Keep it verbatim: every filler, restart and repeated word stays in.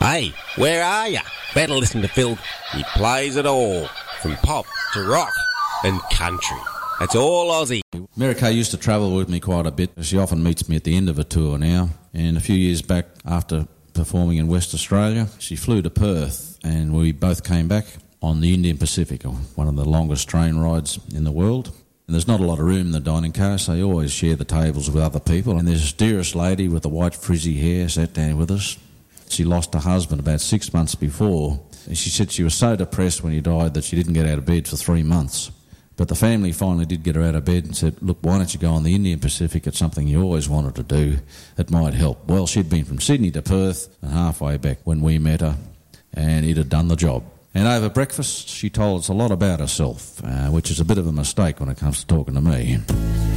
Hey, where are ya? Better listen to Phil. He plays it all, from pop to rock and country. It's all Aussie. Mary Kay used to travel with me quite a bit. She often meets me at the end of a tour now. And a few years back, after performing in West Australia, she flew to Perth and we both came back on the Indian Pacific, one of the longest train rides in the world. And there's not a lot of room in the dining car, so you always share the tables with other people. And there's this dearest lady with the white frizzy hair sat down with us. She lost her husband about six months before. And she said she was so depressed when he died that she didn't get out of bed for three months. But the family finally did get her out of bed and said, look, why don't you go on the Indian Pacific? It's something you always wanted to do. It might help. Well, she'd been from Sydney to Perth and halfway back when we met her, and it had done the job. And over breakfast, she told us a lot about herself, uh, which is a bit of a mistake when it comes to talking to me.